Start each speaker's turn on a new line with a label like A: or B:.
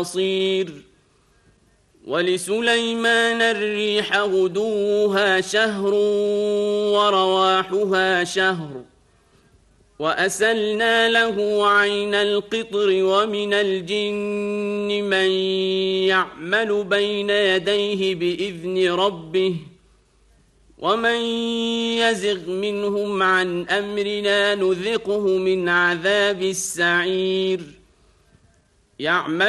A: بصير ولسليمان الريح غدوها شهر ورواحها شهر وأسلنا له عين القطر ومن الجن من يعمل بين يديه بإذن ربه ومن يزغ منهم عن أمرنا نذقه من عذاب السعير